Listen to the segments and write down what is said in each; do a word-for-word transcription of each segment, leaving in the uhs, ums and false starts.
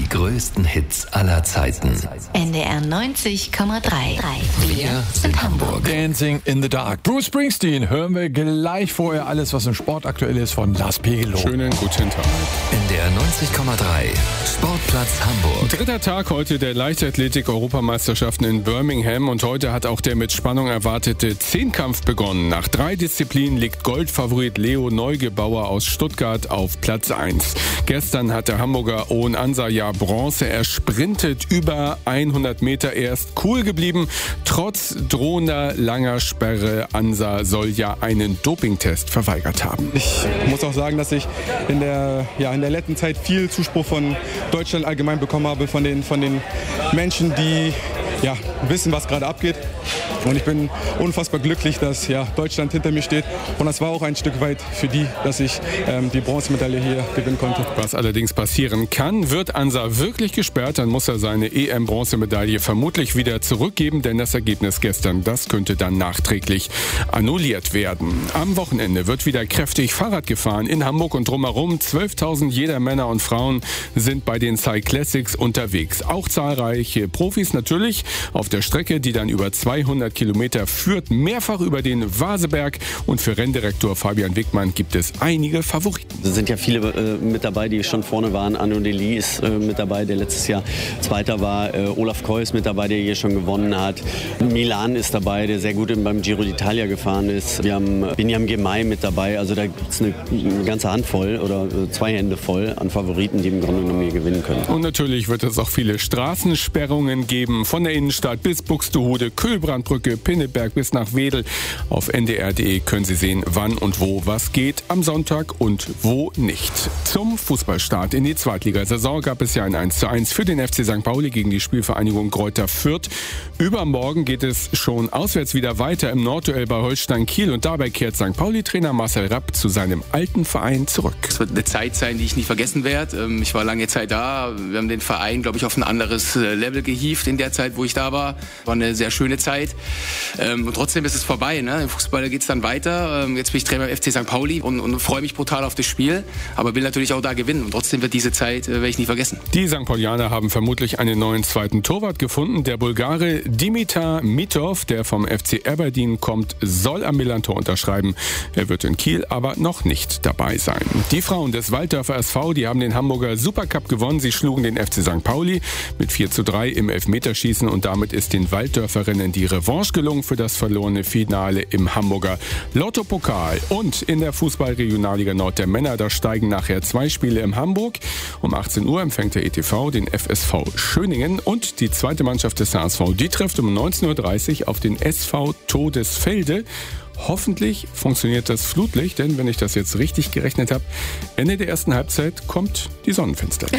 Die größten Hits aller Zeiten. N D R neunzig Komma drei. Wir sind Hamburg. Dancing in the Dark. Bruce Springsteen hören wir gleich vorher alles, was im Sport aktuell ist, von Lars Pegelow. Schönen guten Tag. N D R neunzig Komma drei. Sportplatz Hamburg. Dritter Tag heute der Leichtathletik-Europameisterschaften in Birmingham und heute hat auch der mit Spannung erwartete Zehnkampf begonnen. Nach drei Disziplinen liegt Goldfavorit Leo Neugebauer aus Stuttgart auf Platz eins. Gestern hat der Hamburger Owen Ansa ja Bronze. Er sprintet über hundert Meter. Er ist cool geblieben, trotz drohender langer Sperre. Ansa soll ja einen Dopingtest verweigert haben. Ich muss auch sagen, dass ich in der, ja, in der letzten Zeit viel Zuspruch von Deutschland allgemein bekommen habe, von den, von den Menschen, die ja, wissen, was gerade abgeht. Und ich bin unfassbar glücklich, dass ja, Deutschland hinter mir steht. Und das war auch ein Stück weit für die, dass ich ähm, die Bronzemedaille hier gewinnen konnte. Was allerdings passieren kann, wird Ansa wirklich gesperrt, dann muss er seine E M-Bronzemedaille vermutlich wieder zurückgeben, denn das Ergebnis gestern, das könnte dann nachträglich annulliert werden. Am Wochenende wird wieder kräftig Fahrrad gefahren in Hamburg und drumherum. zwölftausend jeder Männer und Frauen sind bei den Cyclassics unterwegs. Auch zahlreiche Profis natürlich auf der Strecke, die dann über zweihundert Kilometer führt, mehrfach über den Vaseberg. Und für Renndirektor Fabian Wickmann gibt es einige Favoriten. Es sind ja viele äh, mit dabei, die schon vorne waren. Arnaud Delis ist äh, mit dabei, der letztes Jahr Zweiter war. Äh, Olaf Koy ist mit dabei, der hier schon gewonnen hat. Milan ist dabei, der sehr gut beim Giro d'Italia gefahren ist. Wir haben Binyam Girmay mit dabei. Also da gibt es eine, eine ganze Handvoll oder äh, zwei Hände voll an Favoriten, die im Grunde genommen hier gewinnen können. Und natürlich wird es auch viele Straßensperrungen geben. Von der Innenstadt bis Buxtehude, Kühlbrandbrücke, Pinneberg bis nach Wedel. Auf N D R punkt de können Sie sehen, wann und wo was geht am Sonntag und wo nicht. Zum Fußballstart in die Zweitligasaison gab es ja ein eins zu eins für den F C Sankt Pauli gegen die Spielvereinigung Greuther Fürth. Übermorgen geht es schon auswärts wieder weiter im Nordduell bei Holstein Kiel und dabei kehrt Sankt Pauli-Trainer Marcel Rapp zu seinem alten Verein zurück. Es wird eine Zeit sein, die ich nicht vergessen werde. Ich war lange Zeit da. Wir haben den Verein, glaube ich, auf ein anderes Level gehievt in der Zeit, wo ich da war. War eine sehr schöne Zeit. Und trotzdem ist es vorbei. Ne? Im Fußball geht es dann weiter. Jetzt bin ich Trainer beim F C Sankt Pauli und, und freue mich brutal auf das Spiel. Aber will natürlich auch da gewinnen. Und trotzdem wird diese Zeit, werde ich nie vergessen. Die Sankt Paulianer haben vermutlich einen neuen zweiten Torwart gefunden. Der Bulgare Dimitar Mitov, der vom F C Aberdeen kommt, soll am Milan-Tor unterschreiben. Er wird in Kiel aber noch nicht dabei sein. Die Frauen des Walddörfer S V, die haben den Hamburger Supercup gewonnen. Sie schlugen den F C Sankt Pauli mit vier zu drei im Elfmeterschießen und damit ist den Walddörferinnen die Revanche gelungen für das verlorene Finale im Hamburger Lotto-Pokal. Und in der Fußball-Regionalliga Nord der Männer, da steigen nachher zwei Spiele in Hamburg. Um achtzehn Uhr empfängt der E T V den F S V Schöningen und die zweite Mannschaft des H S V, die trifft um neunzehn Uhr dreißig auf den S V Todesfelde. Hoffentlich funktioniert das Flutlicht, denn wenn ich das jetzt richtig gerechnet habe, Ende der ersten Halbzeit kommt die Sonnenfinsternis.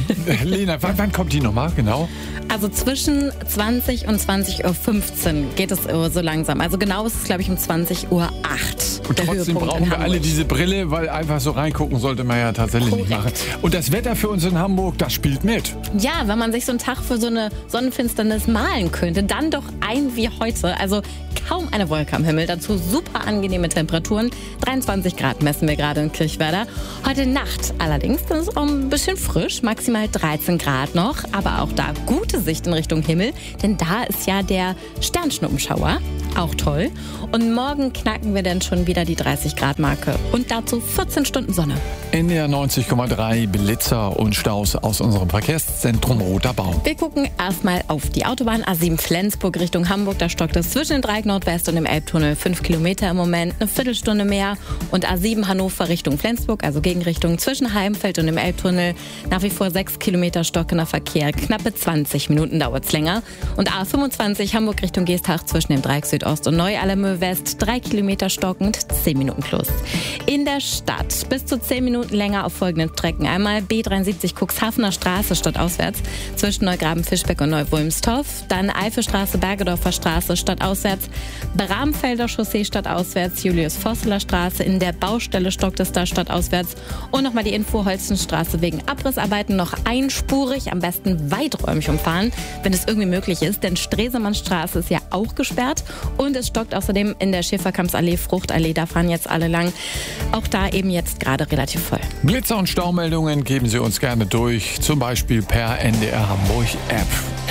Lena, wann, wann kommt die nochmal genau? Also zwischen zwanzig und zwanzig Uhr fünfzehn geht es so langsam. Also genau ist es, glaube ich, um zwanzig Uhr acht. Und trotzdem brauchen wir alle diese Brille, weil einfach so reingucken sollte man ja tatsächlich Korrekt. nicht machen. Und das Wetter für uns in Hamburg, das spielt mit. Ja, wenn man sich so einen Tag für so eine Sonnenfinsternis malen könnte, dann doch ein wie heute. Also kaum eine Wolke am Himmel, dazu super angenehme Temperaturen. dreiundzwanzig Grad messen wir gerade in Kirchwerder. Heute Nacht allerdings, das ist auch ein bisschen frisch, maximal dreizehn Grad noch. Aber auch da gute Sicht in Richtung Himmel, denn da ist ja der Sternschnuppenschauer. Auch toll. Und morgen knacken wir dann schon wieder die dreißig Grad Marke. Und dazu vierzehn Stunden Sonne. N D R neunzig Komma drei, Blitzer und Staus aus unserem Verkehrszentrum Roter Baum. Wir gucken erstmal auf die Autobahn A sieben Flensburg Richtung Hamburg. Da stockt es zwischen dem Dreieck Nordwest und dem Elbtunnel fünf Kilometer im Moment, eine Viertelstunde mehr. Und A sieben Hannover Richtung Flensburg, also Gegenrichtung zwischen Heimfeld und dem Elbtunnel, nach wie vor sechs Kilometer stockender Verkehr. Knappe zwanzig Minuten dauert es länger. Und A fünfundzwanzig Hamburg Richtung Geestach zwischen dem Dreieck Südost und Neu-Allermöh West, drei Kilometer stockend, zehn Minuten plus. In der Stadt bis zu zehn Minuten länger auf folgenden Strecken. Einmal B dreiundsiebzig Cuxhavener Straße stadtauswärts zwischen Neugraben-Fischbeck und Neu-Wulmstorf. Dann Eifelstraße, Bergedorfer Straße stadtauswärts. Bramfelder Chaussee stadtauswärts, Julius-Vosseler Straße. In der Baustelle stockt es da stadtauswärts. Und nochmal die Info, Holzenstraße wegen Abrissarbeiten noch einspurig, am besten weiträumig umfahren, wenn es irgendwie möglich ist. Denn Stresemannstraße ist ja auch gesperrt. Und es stockt außerdem in der Schäferkampsallee, Fruchtallee, da fahren jetzt alle lang. Auch da eben jetzt gerade relativ voll. Blitzer und Staumeldungen geben Sie uns gerne durch, zum Beispiel per N D R Hamburg App.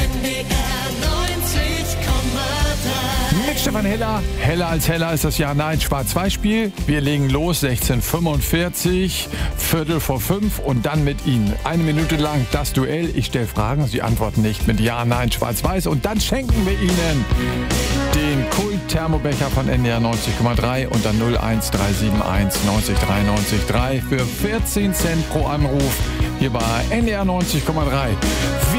Mit Stefan Heller. Heller als Heller ist das Ja-Nein-Schwarz-Weiß-Spiel. Wir legen los, sechzehn Uhr fünfundvierzig, Viertel vor fünf und dann mit Ihnen. Eine Minute lang das Duell. Ich stelle Fragen, Sie antworten nicht mit Ja-Nein-Schwarz-Weiß. Und dann schenken wir Ihnen den Kult-Thermobecher von N D R neunzig Komma drei unter null eins drei sieben eins neunzig drei neunzig drei für vierzehn Cent pro Anruf hier bei N D R neunzig Komma drei.